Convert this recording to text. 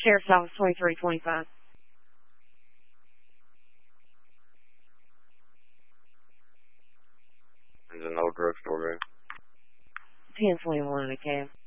Sheriff's Office 2325. There's an old drugstore, right? 1021, okay.